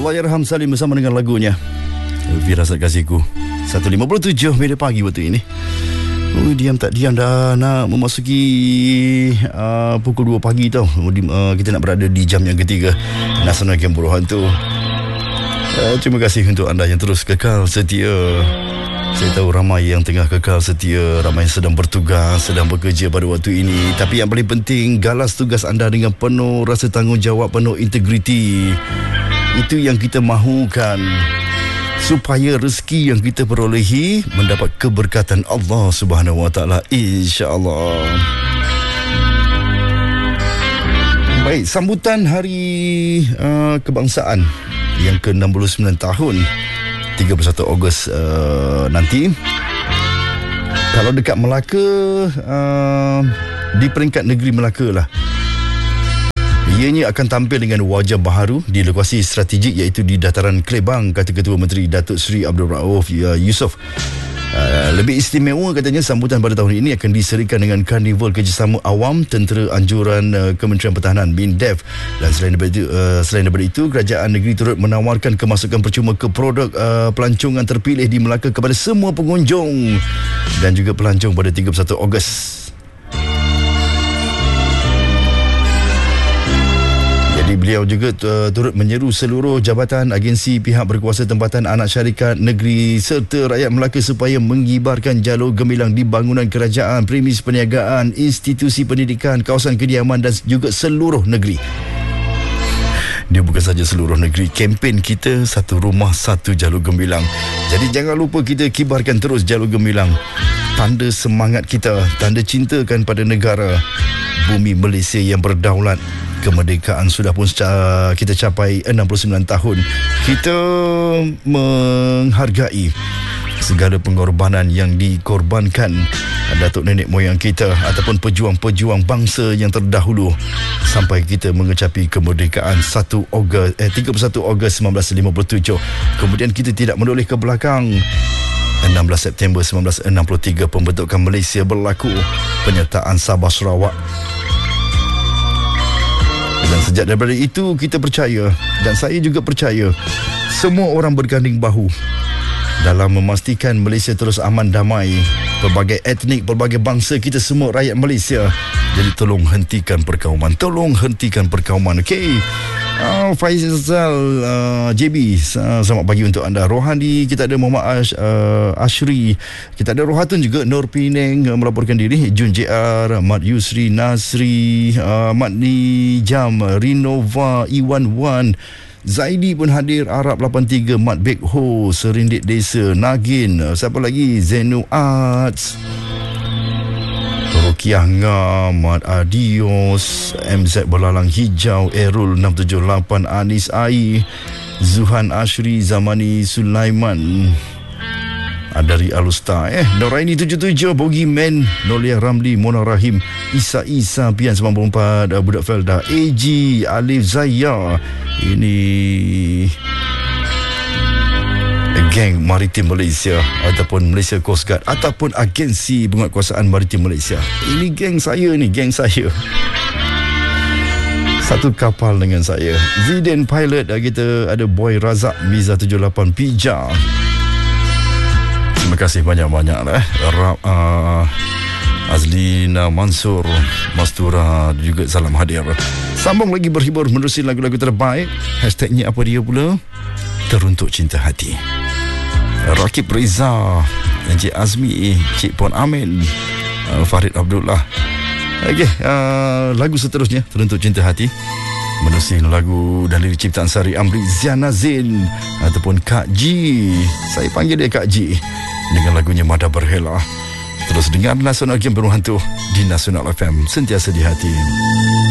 Allahyarham Salim bersama dengan lagunya Firasat Kasihku. 1.57 media pagi waktu ini. Diam tak diam dah nak memasuki pukul 2 pagi tau. Kita nak berada di jam yang ketiga Nasional Game Buruh Hantu. Terima kasih untuk anda yang terus kekal setia. Saya tahu ramai yang tengah kekal setia, ramai yang sedang bertugas, sedang bekerja pada waktu ini. Tapi yang paling penting, galas tugas anda dengan penuh rasa tanggungjawab, penuh integriti. Itu yang kita mahukan, supaya rezeki yang kita perolehi mendapat keberkatan Allah Subhanahu Wa Taala, insya-Allah. Baik, sambutan Hari Kebangsaan yang ke-69 tahun 31 Ogos nanti. Kalau dekat Melaka, di peringkat negeri Melaka lah, ianya akan tampil dengan wajah baharu di lokasi strategik iaitu di Dataran Klebang, kata Ketua Menteri Datuk Seri Abdul Rauf Yusof. Lebih istimewa katanya, sambutan pada tahun ini akan diserikan dengan Karnival Kerjasama Awam Tentera Anjuran Kementerian Pertahanan MINDEF. Dan selain daripada itu, kerajaan negeri turut menawarkan kemasukan percuma ke produk pelancongan terpilih di Melaka kepada semua pengunjung dan juga pelancong pada 31 Ogos. Jadi beliau juga turut menyeru seluruh jabatan, agensi, pihak berkuasa tempatan, anak syarikat negeri serta rakyat Melaka supaya mengibarkan jalur gemilang di bangunan kerajaan, premis perniagaan, institusi pendidikan, kawasan kediaman dan juga seluruh negeri. Dia bukan saja seluruh negeri, kempen kita satu rumah satu jalur gemilang. Jadi jangan lupa kita kibarkan terus jalur gemilang. Tanda semangat kita, tanda cintakan pada negara, bumi Malaysia yang berdaulat. Kemerdekaan sudah pun kita capai 69 tahun. Kita menghargai segala pengorbanan yang dikorbankan datuk nenek moyang kita ataupun pejuang-pejuang bangsa yang terdahulu sampai kita mengecapi kemerdekaan 31 Ogos 1957. Kemudian kita tidak menoleh ke belakang. 16 September 1963 pembentukan Malaysia berlaku, penyertaan Sabah Sarawak. Dan sejak daripada itu kita percaya, dan saya juga percaya, semua orang berganding bahu dalam memastikan Malaysia terus aman damai. Pelbagai etnik, pelbagai bangsa, kita semua rakyat Malaysia. Jadi tolong hentikan perkauman, okey. Faisal JB, selamat pagi untuk anda. Rohani, kita ada Muhammad Ashri, kita ada Rohatun juga, Nur Penang melaporkan diri, Jun JR, Mat Yusri Nasri, Mat Nijam, Rinova, Iwan Wan, Zaidi pun hadir, Arab 83, Mat Bek Ho, Serindit Desa, Nagin, siapa lagi, Zenu Arts, Rokiah Ngam, Mat Adios, MZ Belalang Hijau, Erul 678, Anis Ai, Zuhan Ashri, Zamani Sulaiman, Adari Alusta, Noraini 77, Bogi Men, Nolia Ramli, Mona Rahim, Isa Pian 94, Budak Felda, AG, Alif Zaya. Ini Geng Maritim Malaysia ataupun Malaysia Coast Guard ataupun Agensi Penguatkuasaan Maritim Malaysia. Ini geng saya ni, geng saya. Satu kapal dengan saya. Zidane Pilot, kita ada Boy Razak, Miza 78, Pija. Terima kasih banyak-banyak lah. Azlina Mansur, Mastura juga salam hadir. Sambung lagi berhibur menerusi lagu-lagu terbaik. Hashtagnya apa dia pula? Teruntuk Cinta Hati. Rakib Reza, Encik Azmi, Cik Puan Amin, Farid Abdullah. Okey, lagu seterusnya Teruntuk Cinta Hati menerusi lagu dan lirik ciptaan Sari Amri Ziana Zain ataupun Kak G. Saya panggil dia Kak G, dengan lagunya Mada Berhela. Terus dengar Nasional Game Buruh Hantu di Nasional FM, sentiasa di hati.